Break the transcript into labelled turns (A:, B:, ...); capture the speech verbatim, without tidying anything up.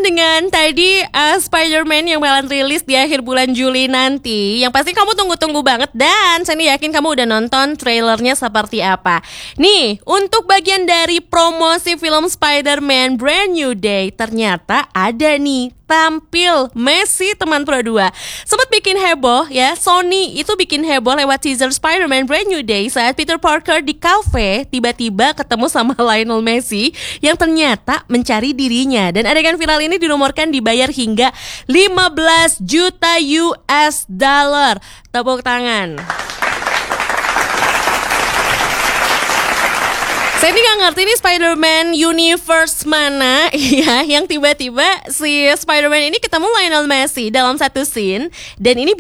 A: dengan tadi uh, Spider-Man yang bakalan rilis di akhir bulan Juli nanti, yang pasti kamu tunggu-tunggu banget. Dan saya nih yakin kamu udah nonton trailernya seperti apa. Nih, untuk bagian dari promosi film Spider-Man Brand New Day, ternyata ada nih tampil Messi teman Pro dua. Sempat bikin heboh ya, Sony itu bikin heboh lewat teaser Spider-Man Brand New Day saat Peter Parker di kafe tiba-tiba ketemu sama Lionel Messi yang ternyata mencari dirinya. Dan adegan viral ini dinomorkan dibayar hingga lima belas juta U S dollar. Tepuk tangan. Saya ini gak ngerti nih Spider-Man universe mana ya yang tiba-tiba si Spider-Man ini ketemu Lionel Messi dalam satu scene. Dan ini